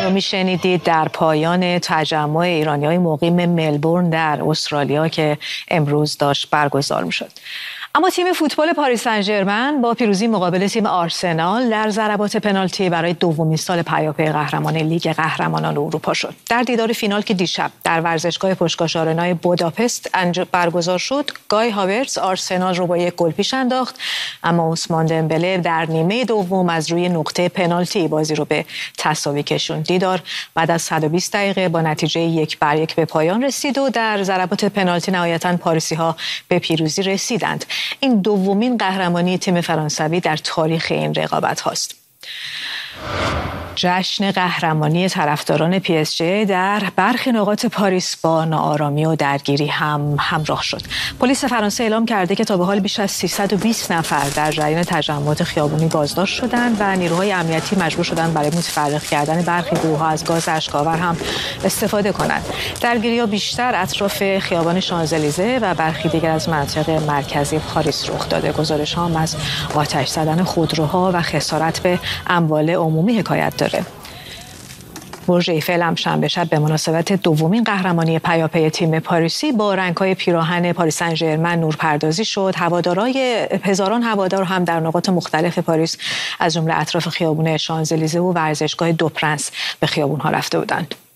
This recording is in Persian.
میشنیدید در پایان تجمع ایرانی‌های مقیم ملبورن در استرالیا که امروز داشت برگزار می‌شد. اما تیم فوتبال پاریس سن ژرمن با پیروزی مقابل تیم آرسنال در ضربات پنالتی برای دومین سال پیاپی قهرمان لیگ قهرمانان اروپا شد. در دیدار فینال که دیشب در ورزشگاه پوشکاش آرنای بوداپست برگزار شد، گای هاورتز آرسنال رو با یک گل پیش انداخت، اما عثمان دمبله در نیمه دوم از روی نقطه پنالتی بازی رو به تساوی کشوند. دیدار بعد از 120 دقیقه با نتیجه 1-1 به پایان رسید و در ضربات پنالتی نهایتاً پاریسی‌ها به پیروزی رسیدند. این دومین قهرمانی تیم فرانسوی در تاریخ این رقابت هاست. جشن قهرمانی طرفداران PSG در برخی نقاط پاریس با ناآرامی و درگیری همراه شد. پلیس فرانسه اعلام کرده که تا به حال بیش از 320 نفر در جریان تجمعات خیابانی بازداشت شدند و نیروهای امنیتی مجبور شدند برای متفرق کردن برخی گروه‌ها از گاز اشک‌آور هم استفاده کنند. درگیری‌ها بیشتر اطراف خیابان شانزلیزه و برخی دیگر از مناطق مرکزی پاریس رخ داده. گزارش‌ها هم از آتش زدن خودروها و خسارت به اموال عمومی حکایت داره. برج ایفل هم شنبه شب به مناسبت دومین قهرمانی پیاپی تیم پاریسی با رنگ‌های پیراهن پاریس سن ژرمن نورپردازی شد. هزاران هوادار هم در نقاط مختلف پاریس از جمله اطراف خیابان شانزلیزه و ورزشگاه دو پرنس به خیابون‌ها رفته بودند.